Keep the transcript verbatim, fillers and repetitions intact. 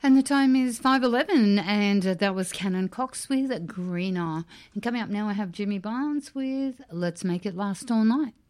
And the time is five eleven, and uh, that was Cannon Cox with Greener. And coming up now, I have Jimmy Barnes with Let's Make It Last All Night.